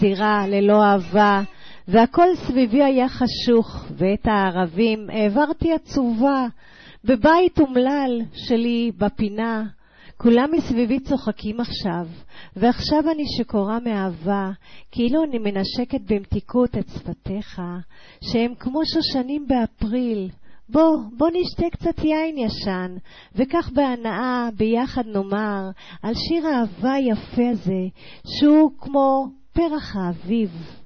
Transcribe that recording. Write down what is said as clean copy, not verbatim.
דירה ללא אהבה, והכל סביבי היה חשוך, ואת הערבים העברתי עצובה, בבית אומלל שלי בפינה. כולם מסביבי צוחקים עכשיו, ועכשיו אני שקורה מאהבה, כאילו אני מנשקת במתיקות את שפתיך, שהם כמו שושנים באפריל. בוא נשתה קצת יין ישן, וכך בהנאה ביחד נאמר על שיר האהבה היפה הזה, שהוא כמו פרח האביב.